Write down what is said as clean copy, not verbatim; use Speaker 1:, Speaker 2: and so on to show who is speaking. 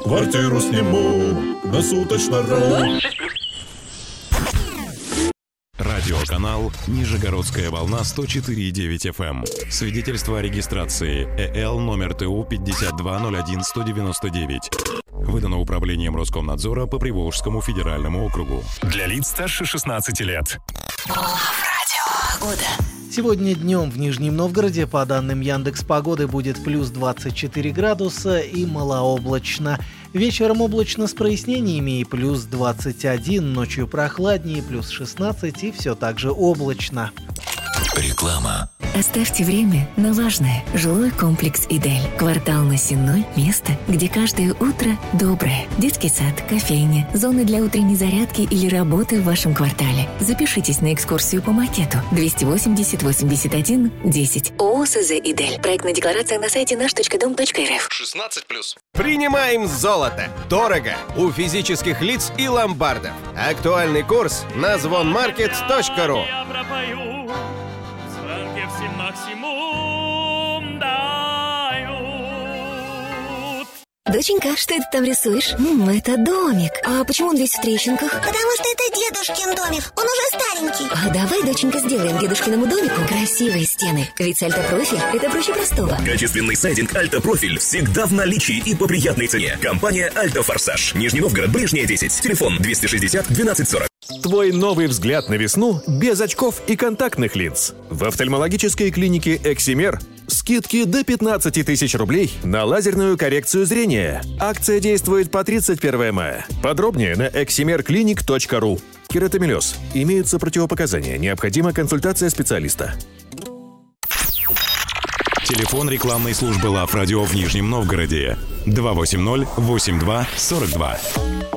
Speaker 1: Квартиру сниму на суточно-ру.
Speaker 2: Радиоканал «Нижегородская волна» 104,9 FM. Свидетельство о регистрации ЭЛ номер ТУ 5201199. Выдано Управлением Роскомнадзора по Приволжскому федеральному округу. Для лиц старше 16 лет.
Speaker 3: Сегодня днем в Нижнем Новгороде, по данным Яндекс.Погоды, будет плюс 24 градуса и малооблачно. Вечером облачно с прояснениями и плюс 21, ночью прохладнее, плюс 16 и все так же облачно.
Speaker 4: Реклама.
Speaker 5: Оставьте время на важное. Жилой комплекс «Идель». Квартал на Сенной. Место, где каждое утро доброе. Детский сад, кофейня, зоны для утренней зарядки или работы в вашем квартале. Запишитесь на экскурсию по макету. 280 81 10. ООО СЗ «Идель». Проектная декларация на сайте наш.дом.рф.
Speaker 6: 16+. Принимаем золото. Дорого. У физических лиц и ломбардов. Актуальный курс на звонmarket.ru.
Speaker 5: Доченька, что это там рисуешь? Это домик. А почему он весь в трещинках?
Speaker 7: Потому что это дедушкин домик. Он уже старенький.
Speaker 5: А давай, доченька, сделаем дедушкиному домику красивые стены. Ведь альтопрофиль – это проще простого.
Speaker 4: Качественный сайдинг «Альтопрофиль» всегда в наличии и по приятной цене. Компания «Альтофорсаж». Нижний Новгород, Ближняя, 10. Телефон 260 1240.
Speaker 8: Твой новый взгляд на весну без очков и контактных линз. В офтальмологической клинике «Эксимер» скидки до 15 тысяч рублей на лазерную коррекцию зрения. Акция действует по 31 мая. Подробнее на eximerclinic.ru. Кератомелез. Имеются противопоказания. Необходима консультация специалиста.
Speaker 2: Телефон рекламной службы «Лав Радио» в Нижнем Новгороде 280 82 42.